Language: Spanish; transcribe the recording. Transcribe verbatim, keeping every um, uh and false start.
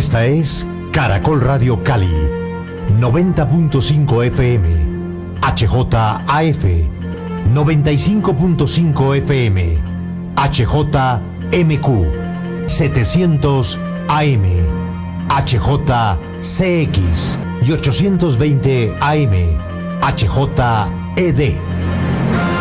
Esta es Caracol Radio Cali, noventa punto cinco F M, H J A F, noventa y cinco punto cinco F M, H J M Q, setecientos A M, H J C X y ochocientos veinte A M, H J E D.